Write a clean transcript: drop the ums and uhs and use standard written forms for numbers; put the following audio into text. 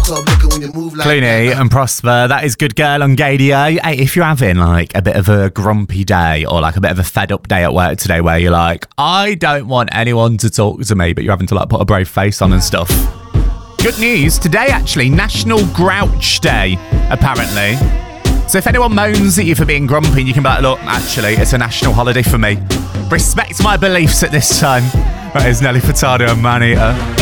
Clooney and Prosper, that is Good Girl on Gadio. Hey, if you're having like a bit of a grumpy day or like a bit of a fed up day at work today where you're like, I don't want anyone to talk to me, but you're having to like put a brave face on and stuff. Good news, today actually, National Grouch Day, apparently. So if anyone moans at you for being grumpy, you can be like, look, actually, it's a national holiday for me. Respect my beliefs at this time. That is Nelly Furtado and Maneater.